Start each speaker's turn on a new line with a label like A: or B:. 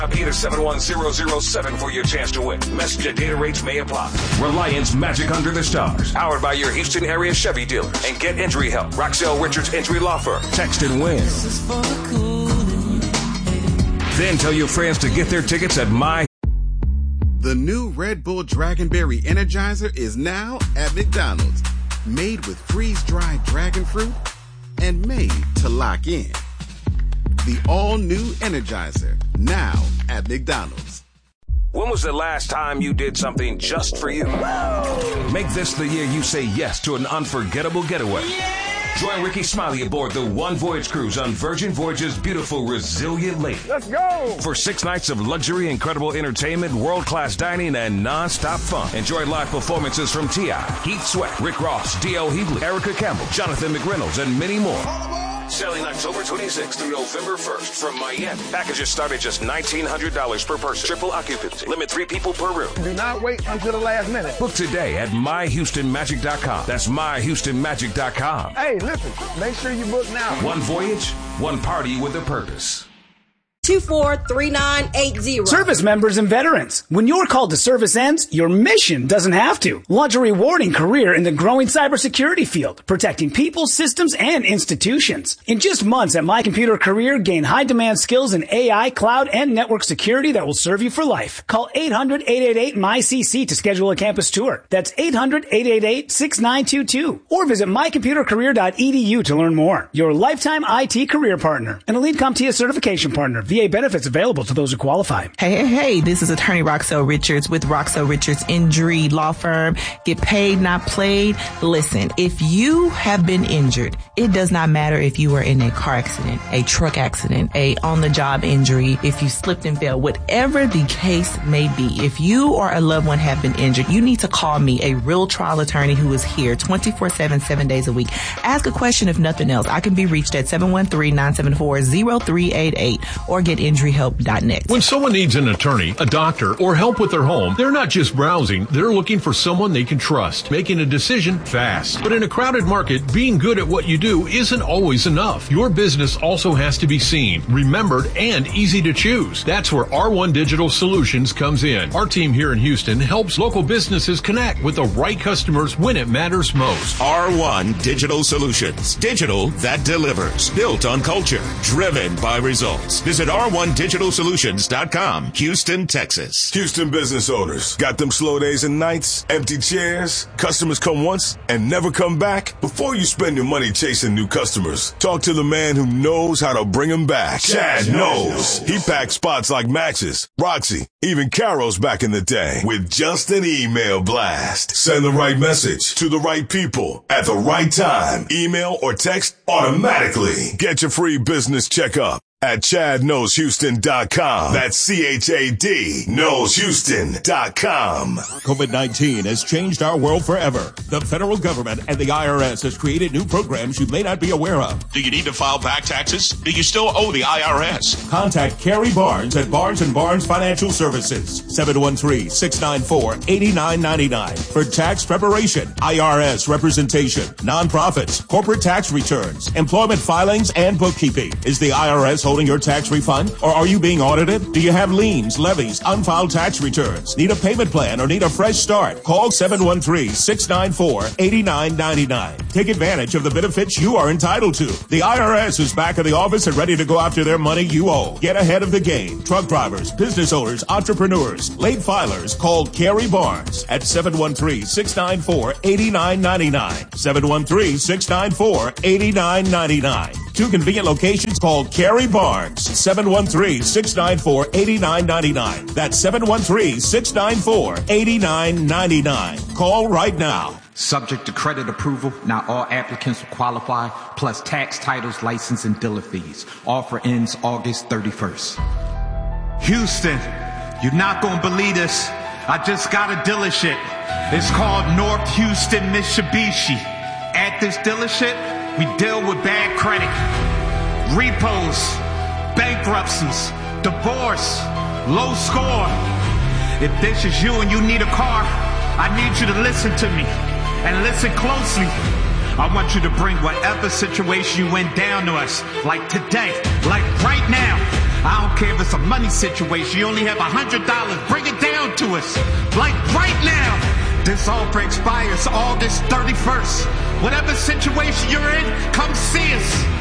A: Either 71007 for your chance to win. Message and data rates may apply. Reliance Magic Under the Stars. Powered by your Houston area Chevy dealer. And get injury help. Roxelle Richards Injury Law Firm. Text and win. Then tell your friends to get their tickets at My.
B: The new Red Bull Dragonberry Energizer is now at McDonald's. Made with freeze-dried dragon fruit and made to lock in. The all-new Energizer, now at McDonald's.
A: When was the last time you did something just for you? Make this the year you say yes to an unforgettable getaway. Yeah! Join Ricky Smiley aboard the One Voyage Cruise on Virgin Voyage's beautiful Resilient Lady.
C: Let's go!
A: For 6 nights of luxury, incredible entertainment, world-class dining, and non-stop fun. Enjoy live performances from T.I., Keith Sweat, Rick Ross, D.L. Hughley, Erica Campbell, Jonathan McReynolds, and many more. Selling October 26th through November 1st from Miami. Packages start at just $1,900 per person. Triple occupancy. Limit 3 people per room.
C: Do not wait until the last minute.
A: Book today at myhoustonmagic.com. That's myhoustonmagic.com.
C: Hey, listen, make sure you book now.
A: One voyage, one party with a purpose.
D: 243980.
E: Service members and veterans. When your call to service ends, your mission doesn't have to. Launch a rewarding career in the growing cybersecurity field, protecting people, systems, and institutions. In just months at My Computer Career, gain high-demand skills in AI, cloud, and network security that will serve you for life. Call 800-888-MyCC to schedule a campus tour. That's 800-888-6922. Or visit mycomputercareer.edu to learn more. Your lifetime IT career partner. An Elite CompTIA certification partner. VA benefits available to those who qualify.
F: Hey, this is attorney Roxelle Richards with Roxelle Richards Injury Law Firm. Get paid, not played. Listen, if you have been injured, it does not matter if you were in a car accident, a truck accident, a on-the-job injury, if you slipped and fell, whatever the case may be. If you or a loved one have been injured, you need to call me, a real trial attorney who is here 24/7, 7 days a week. Ask a question if nothing else. I can be reached at 713-974-0388 or get injuryhelp.net.
G: When someone needs an attorney, a doctor, or help with their home, they're not just browsing, they're looking for someone they can trust, making a decision fast. But in a crowded market, being good at what you do isn't always enough. Your business also has to be seen, remembered, and easy to choose. That's where R1 Digital Solutions comes in. Our team here in Houston helps local businesses connect with the right customers when it matters most.
H: R1 Digital Solutions. Digital that delivers. Built on culture. Driven by results. Visit R1DigitalSolutions.com, Houston, Texas.
I: Houston business owners. Got them slow days and nights, empty chairs, customers come once and never come back? Before you spend your money chasing new customers, talk to the man who knows how to bring them back. Chad knows. He packed spots like Max's, Roxy, even Carol's back in the day with just an email blast. Send the right message to the right people at the right time. Email or text automatically. Get your free business checkup at ChadKnowsHouston.com. That's CHAD KnowsHouston.com.
J: COVID-19 has changed our world forever. The federal government and the IRS has created new programs you may not be aware of.
H: Do you need to file back taxes? Do you still owe the IRS?
J: Contact Carrie Barnes at Barnes & Barnes Financial Services, 713-694-8999 for tax preparation, IRS representation, nonprofits, corporate tax returns, employment filings, and bookkeeping. Is the IRS holding your tax refund? Or are you being audited? Do you have liens, levies, unfiled tax returns? Need a payment plan or need a fresh start? Call 713-694-8999. Take advantage of the benefits you are entitled to. The IRS is back in the office and ready to go after their money you owe. Get ahead of the game. Truck drivers, business owners, entrepreneurs, late filers, call Carrie Barnes at 713-694-8999. 713-694-8999. Two convenient locations called Carrie Barnes. 713-694-8999. That's 713-694-8999. Call right now.
K: Subject to credit approval, not all applicants will qualify, plus tax titles, license, and dealer fees. Offer ends August 31st.
L: Houston, you're not going to believe this. I just got a dealership. It's called North Houston Mitsubishi. At this dealership, we deal with bad credit, repos, bankruptcies, divorce, low score. If this is you and you need a car, I need you to listen to me and listen closely. I want you to bring whatever situation you went down to us, like today, like right now. I don't care if it's a money situation. You only have $100. Bring it down to us. Like right now. This offer expires August 31st. Whatever situation you're in, come see us.